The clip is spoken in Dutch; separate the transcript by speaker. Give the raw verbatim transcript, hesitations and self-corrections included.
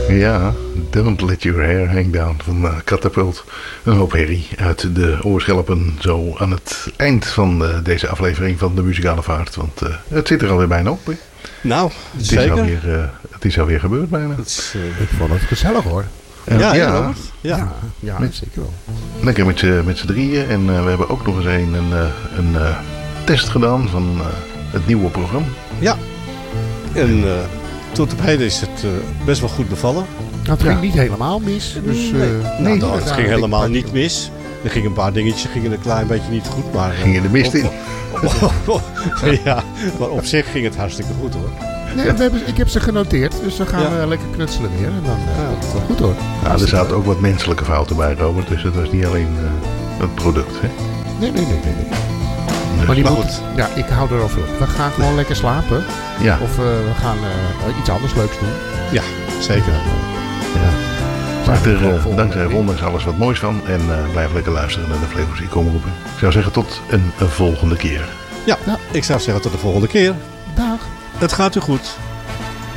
Speaker 1: Ja, Don't Let Your Hair Hang Down van uh, Catapult. Een hoop herrie uit de oorschelpen zo aan het eind van uh, deze aflevering van de Muzikale Vaart. Want uh, het zit er alweer bijna op. Hè?
Speaker 2: Nou,
Speaker 1: het
Speaker 2: zeker.
Speaker 1: Is alweer, uh, het is alweer gebeurd bijna.
Speaker 3: Is, uh, ik vond het gezellig hoor.
Speaker 1: Uh,
Speaker 2: ja,
Speaker 1: ja,
Speaker 2: ja, ja.
Speaker 3: ja, ja
Speaker 1: met,
Speaker 3: zeker wel.
Speaker 1: Lekker met z'n, met z'n drieën. En uh, we hebben ook nog eens een, een, een uh, test gedaan van uh, het nieuwe programma.
Speaker 2: Ja. En uh, tot op heden is het uh, best wel goed bevallen.
Speaker 3: Nou, het ging ja. niet helemaal mis. Dus, uh,
Speaker 2: nee,
Speaker 1: nee
Speaker 2: nou, het ging helemaal
Speaker 3: ik,
Speaker 2: niet mis. Er gingen een paar dingetjes gingen een klein beetje niet goed. Maar, uh,
Speaker 1: gingen de mist in.
Speaker 2: Ja, maar op zich ging het hartstikke goed hoor.
Speaker 3: Nee, we hebben, ik heb ze genoteerd, dus dan gaan ja. we lekker knutselen weer. En dan uh, ja. is het goed hoor.
Speaker 1: Ja, er zaten ook wat menselijke fouten bij, Robert. Dus het was niet alleen uh, het product. Hè?
Speaker 3: Nee, nee, nee. nee, nee.
Speaker 1: Dus
Speaker 3: maar die
Speaker 1: maar
Speaker 3: moet,
Speaker 1: goed.
Speaker 3: Ja, ik hou erover op. We gaan gewoon lekker slapen.
Speaker 1: Ja.
Speaker 3: Of uh, we gaan uh, iets anders leuks doen.
Speaker 2: Ja, zeker.
Speaker 1: Ja. Maak er uh, dankzij Ron alles wat moois van. En uh, blijf lekker luisteren naar de Flevomuziek omroepen. Ik zou zeggen tot een, een volgende keer.
Speaker 2: Ja, ja, ik zou zeggen tot de volgende keer.
Speaker 3: Dag.
Speaker 2: Het gaat u goed.